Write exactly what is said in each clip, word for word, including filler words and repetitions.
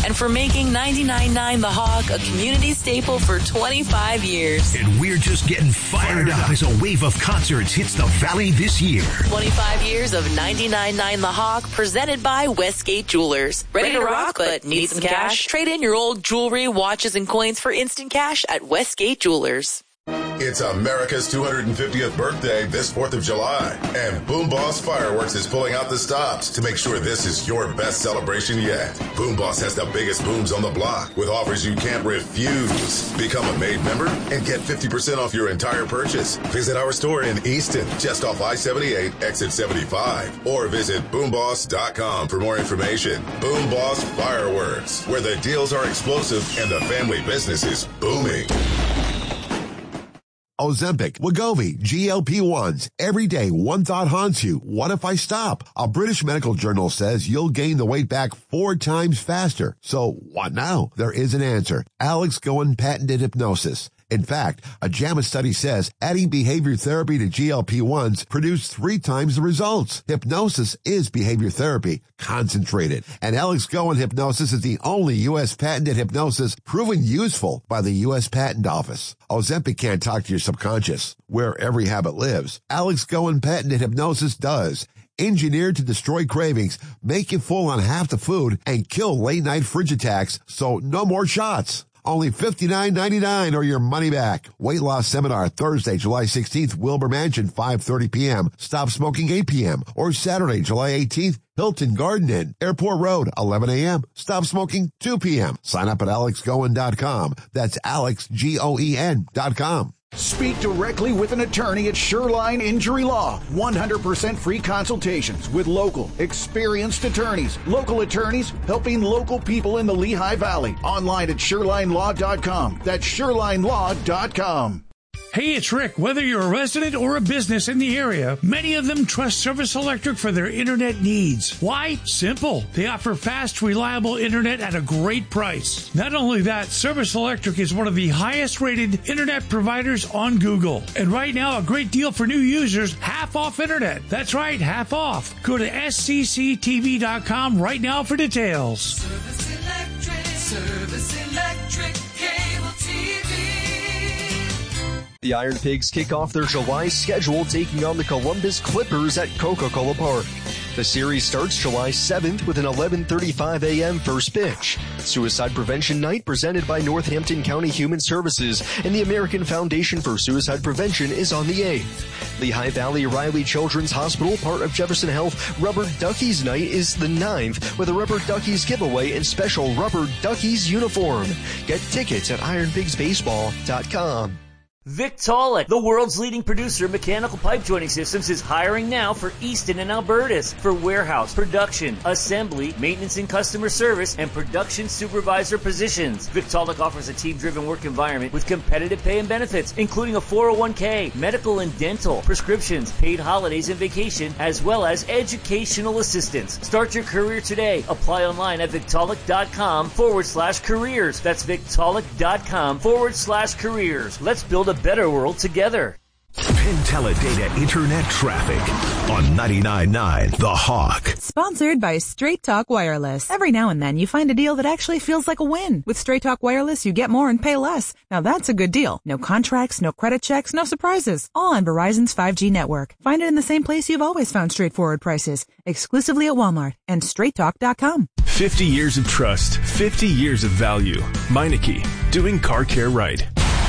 and for making ninety-nine point nine The Hog a community staple for twenty-five years. And we're just getting fired up as a wave of concerts hits the Valley this year. twenty-five years of ninety-nine point nine The Hog, presented by Westgate Jewelers. Ready to rock, but need some cash? Trade in your old jewelry, watches, and coins for instant cash at Westgate Jewelers. It's America's two hundred fiftieth birthday this fourth of July, and Boom Boss Fireworks is pulling out the stops to make sure this is your best celebration yet. Boom Boss has the biggest booms on the block with offers you can't refuse. Become a Made member and get fifty percent off your entire purchase. Visit our store in Easton, just off I seventy-eight, exit seventy-five, or visit boom boss dot com for more information. Boom Boss Fireworks, where the deals are explosive and the family business is booming. Ozempic, Wegovy, G L P ones. Every day, one thought haunts you. What if I stop? A British medical journal says you'll gain the weight back four times faster. So what now? There is an answer. Alex Goen patented hypnosis. In fact, a JAMA study says adding behavior therapy to G L P ones produced three times the results. Hypnosis is behavior therapy, concentrated. And Alex Goen hypnosis is the only U S patented hypnosis proven useful by the U S Patent Office. Ozempic can't talk to your subconscious, where every habit lives. Alex Goen patented hypnosis does. Engineered to destroy cravings, make you full on half the food, and kill late-night fridge attacks, so no more shots. Only fifty-nine ninety-nine or your money back. Weight loss seminar Thursday, July sixteenth, Wilbur Mansion, five thirty p.m. Stop smoking, eight p.m. Or Saturday, July eighteenth, Hilton Garden Inn, Airport Road, eleven a.m. Stop smoking, two p.m. Sign up at alex goen dot com. That's Alex, G O E N dot com. Speak directly with an attorney at Shoreline Injury Law. one hundred percent free consultations with local, experienced attorneys. Local attorneys helping local people in the Lehigh Valley. Online at shoreline law dot com. That's shoreline law dot com. Hey, it's Rick. Whether you're a resident or a business in the area, many of them trust Service Electric for their internet needs. Why? Simple. They offer fast, reliable internet at a great price. Not only that, Service Electric is one of the highest rated internet providers on Google. And right now, a great deal for new users, half off internet. That's right, half off. Go to S C C T V dot com right now for details. Service Electric, Service Electric, cable T V. The Iron Pigs kick off their July schedule taking on the Columbus Clippers at Coca-Cola Park. The series starts July seventh with an eleven thirty-five a.m. first pitch. Suicide Prevention Night presented by Northampton County Human Services and the American Foundation for Suicide Prevention is on the eighth. Lehigh Valley Riley Children's Hospital, part of Jefferson Health, Rubber Duckies Night is the ninth with a Rubber Duckies giveaway and special Rubber Duckies uniform. Get tickets at iron pigs baseball dot com. Victaulic, the world's leading producer of mechanical pipe joining systems, is hiring now for Easton and Albertus for warehouse, production, assembly, maintenance and customer service, and production supervisor positions. Victaulic offers a team-driven work environment with competitive pay and benefits, including a four oh one k, medical and dental, prescriptions, paid holidays and vacation, as well as educational assistance. Start your career today. Apply online at Victaulic.com forward slash careers. That's Victaulic.com forward slash careers. Let's build a better world together. Penteledata Internet Traffic on ninety-nine point nine The Hawk. Sponsored by Straight Talk Wireless. Every now and then you find a deal that actually feels like a win. With Straight Talk Wireless, you get more and pay less. Now that's a good deal. No contracts, no credit checks, no surprises. All on Verizon's five G network. Find it in the same place you've always found straightforward prices. Exclusively at Walmart and straight talk dot com. fifty years of trust. fifty years of value. Meineke. Doing car care right.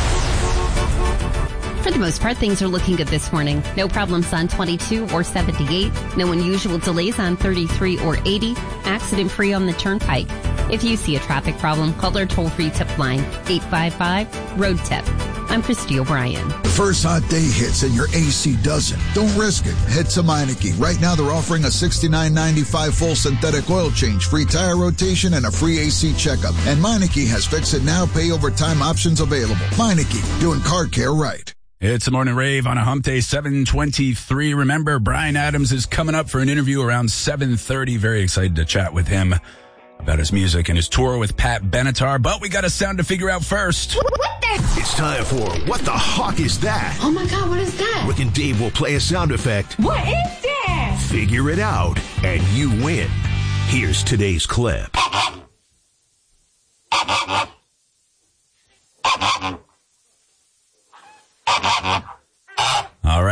For the most part, things are looking good this morning. No problems on twenty-two or seventy-eight. No unusual delays on thirty-three or eighty. Accident-free on the Turnpike. If you see a traffic problem, call our toll-free tip line, eight five five, road tip. I'm Christy O'Brien. The first hot day hits and your A C doesn't. Don't risk it. Head to Meineke. Right now they're offering a sixty-nine ninety-five full synthetic oil change, free tire rotation, and a free A C checkup. And Meineke has Fix It Now, pay over time options available. Meineke, doing car care right. It's a morning rave on a hump day, seven twenty-three. Remember, Bryan Adams is coming up for an interview around seven thirty. Very excited to chat with him about his music and his tour with Pat Benatar. But we got a sound to figure out first. What the? It's time for What the Hawk Is That? Oh my God, what is that? Rick and Dave will play a sound effect. What is that? Figure it out, and you win. Here's today's clip.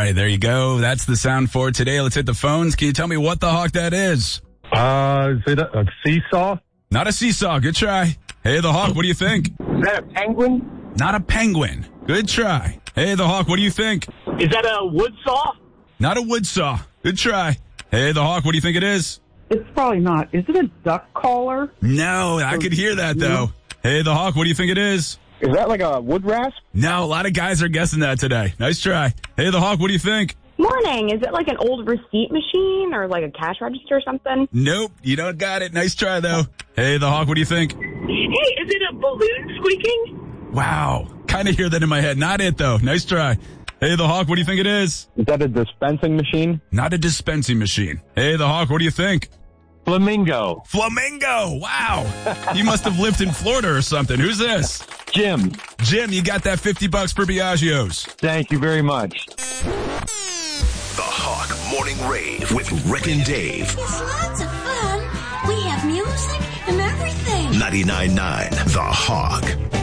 right, there you go. That's the sound for today. Let's hit the phones. Can you tell me what the hawk that is? Uh, is it a, a seesaw? Not a seesaw. Good try. Hey, the hawk, what do you think? Is that a penguin? Not a penguin. Good try. Hey, the hawk, what do you think? Is that a wood saw? Not a wood saw. Good try. Hey, the hawk, what do you think it is? It's probably not. Is it a duck caller? No, I could hear that, though. Hey, the hawk, what do you think it is? Is that like a wood rasp? No, a lot of guys are guessing that today. Nice try. Hey, the hawk, what do you think? Morning. Is it like an old receipt machine or like a cash register or something? Nope, you don't got it. Nice try, though. Hey, the hawk, what do you think? Hey, is it a balloon squeaking? Wow. Kind of hear that in my head. Not it, though. Nice try. Hey, the hawk, what do you think it is? Is that a dispensing machine? Not a dispensing machine. Hey, the hawk, what do you think? Flamingo. Flamingo. Wow. You must have lived in Florida or something. Who's this? Jim. Jim, you got that fifty bucks for Biagio's. Thank you very much. The Hawk Morning Rave with Rick and Dave. It's lots of fun. We have music and everything. ninety-nine point nine The Hawk.